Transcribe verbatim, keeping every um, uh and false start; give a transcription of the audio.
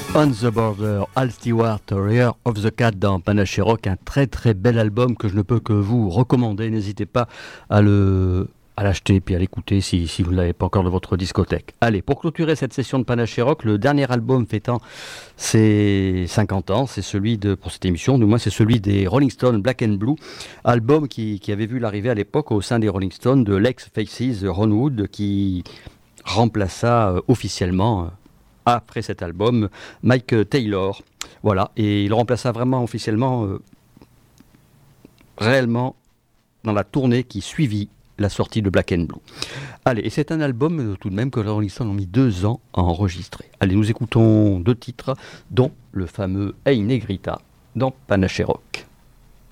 On the Border, Al Stewart, Rear of the Cat dans Panache Rock, un très très bel album que je ne peux que vous recommander. N'hésitez pas à le à l'acheter puis à l'écouter si, si vous ne l'avez pas encore dans votre discothèque. Allez, pour clôturer cette session de Panache Rock, le dernier album fêtant ses cinquante ans, c'est celui de, pour cette émission, du moins c'est celui des Rolling Stones, Black and Blue, album qui, qui avait vu l'arrivée à l'époque au sein des Rolling Stones de l'ex-Faces Ron Wood qui remplaça euh, officiellement... Euh, après cet album, Mike Taylor. Voilà, et il remplaça vraiment officiellement, euh, réellement, dans la tournée qui suivit la sortie de Black and Blue. Allez, et c'est un album euh, tout de même que les Rolling Stones ont mis deux ans à enregistrer. Allez, nous écoutons deux titres, dont le fameux Hey Negrita dans Panache Rock.